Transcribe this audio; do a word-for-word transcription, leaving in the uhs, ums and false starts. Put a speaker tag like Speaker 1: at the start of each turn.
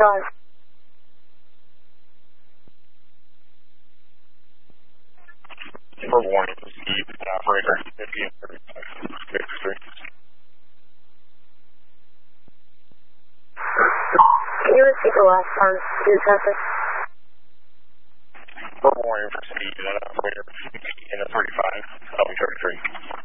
Speaker 1: thirty-five.
Speaker 2: For warning, Steve, operator, fifty and thirty-five, fifty-three.
Speaker 1: Can you repeat the last part of the traffic?
Speaker 2: For warning for Steve, operator, fifty and thirty-five, I'll be thirty-three.